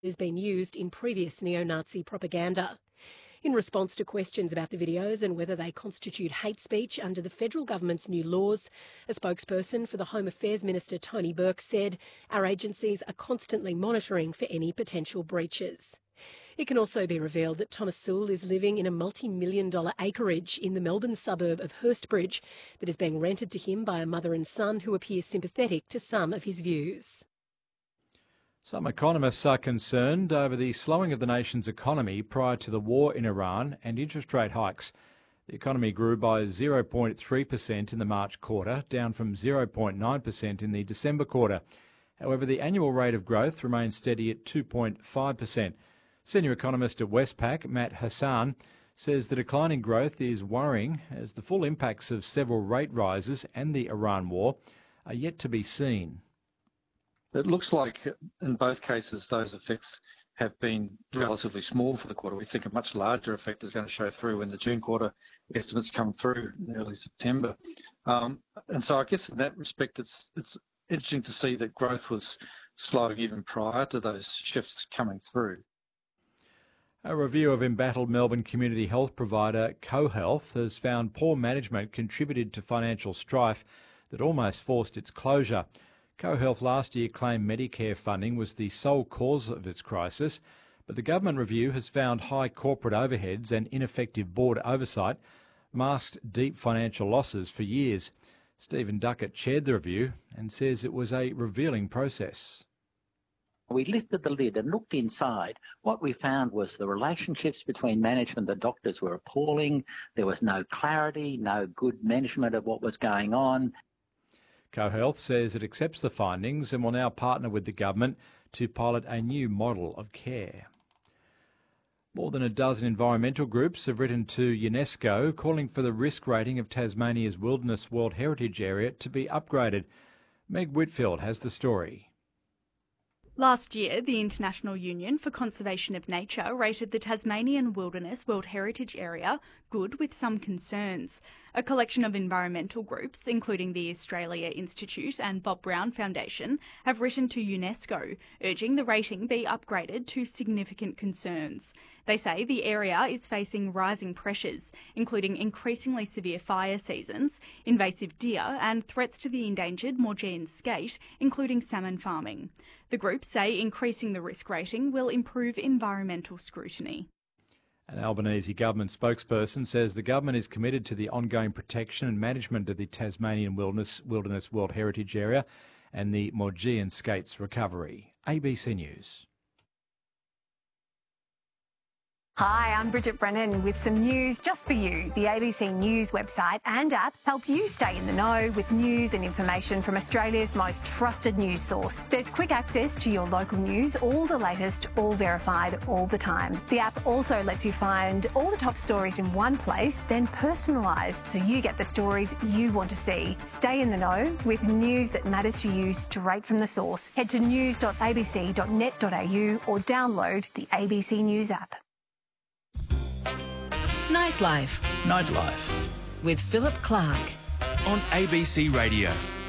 has been used in previous neo-Nazi propaganda. In response to questions about the videos and whether they constitute hate speech under the federal government's new laws, a spokesperson for the Home Affairs Minister Tony Burke said, "Our agencies are constantly monitoring for any potential breaches." It can also be revealed that Thomas Sewell is living in a multi-million-dollar acreage in the Melbourne suburb of Hurstbridge that is being rented to him by a mother and son who appear sympathetic to some of his views. Some economists are concerned over the slowing of the nation's economy prior to the war in Iran and interest rate hikes. The economy grew by 0.3% in the March quarter, down from 0.9% in the December quarter. However, the annual rate of growth remains steady at 2.5%. Senior economist at Westpac, Matt Hassan, says the decline in growth is worrying as the full impacts of several rate rises and the Iran war are yet to be seen. It looks like in both cases those effects have been relatively small for the quarter. We think a much larger effect is going to show through when the June quarter estimates come through in early September. And so I guess in that respect it's interesting to see that growth was slowing even prior to those shifts coming through. A review of embattled Melbourne community health provider CoHealth has found poor management contributed to financial strife that almost forced its closure. CoHealth last year claimed Medicare funding was the sole cause of its crisis, but the government review has found high corporate overheads and ineffective board oversight masked deep financial losses for years. Stephen Duckett chaired the review and says it was a revealing process. We lifted the lid and looked inside. What we found was the relationships between management and the doctors were appalling. There was no clarity, no good management of what was going on. CoHealth says it accepts the findings and will now partner with the government to pilot a new model of care. More than a dozen environmental groups have written to UNESCO calling for the risk rating of Tasmania's Wilderness World Heritage Area to be upgraded. Meg Whitfield has the story. Last year, the International Union for Conservation of Nature rated the Tasmanian Wilderness World Heritage Area good with some concerns. A collection of environmental groups, including the Australia Institute and Bob Brown Foundation, have written to UNESCO, urging the rating be upgraded to significant concerns. They say the area is facing rising pressures, including increasingly severe fire seasons, invasive deer and threats to the endangered Maugean skate, including salmon farming. The groups say increasing the risk rating will improve environmental scrutiny. An Albanese government spokesperson says the government is committed to the ongoing protection and management of the Tasmanian Wilderness World Heritage Area and the Maugean skates recovery. ABC News. Hi, I'm Bridget Brennan with some news just for you. The ABC News website and app help you stay in the know with news and information from Australia's most trusted news source. There's quick access to your local news, all the latest, all verified, all the time. The app also lets you find all the top stories in one place, then personalised so you get the stories you want to see. Stay in the know with news that matters to you straight from the source. Head to news.abc.net.au or download the ABC News app. Nightlife with Philip Clark on ABC Radio.